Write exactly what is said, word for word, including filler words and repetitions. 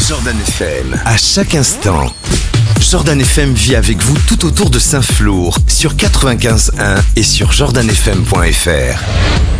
Jordan F M, à chaque instant. Jordan F M vit avec vous tout autour de Saint-Flour sur quatre-vingt-quinze point un et sur jordan f m point f r.